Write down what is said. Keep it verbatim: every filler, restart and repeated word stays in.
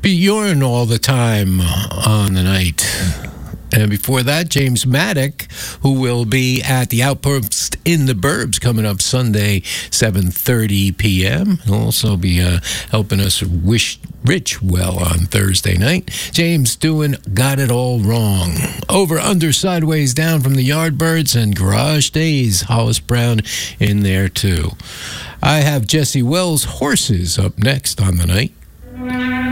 Bjorn all the time on the night. And before that, James Maddock, who will be at the Outpost in the Burbs coming up Sunday, seven thirty p.m. He'll also be uh, helping us wish Rich well on Thursday night. James doing Got It All Wrong. Over, under, sideways, down from the Yardbirds and Garage Days. Hollis Brown in there, too. I have Jesse Wells' Horses up next on the night.